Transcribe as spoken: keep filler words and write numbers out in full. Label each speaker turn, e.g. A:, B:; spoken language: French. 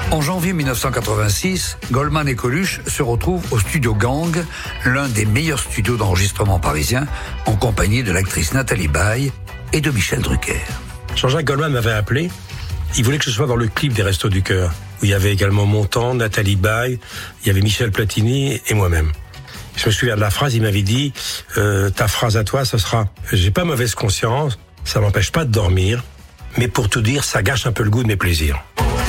A: En janvier mille neuf cent quatre-vingt-six, Goldman et Coluche se retrouvent au studio Gang, l'un des meilleurs studios d'enregistrement parisiens, en compagnie de l'actrice Nathalie Baye et de Michel Drucker.
B: Jean-Jacques Goldman m'avait appelé. Il voulait que je sois dans le clip des Restos du Cœur, où il y avait également Montand, Nathalie Baye, il y avait Michel Platini et moi-même. Je me souviens de la phrase, il m'avait dit euh, ta phrase à toi, ce sera « J'ai pas mauvaise conscience, ça m'empêche pas de dormir, mais pour tout dire, ça gâche un peu le goût de mes plaisirs ».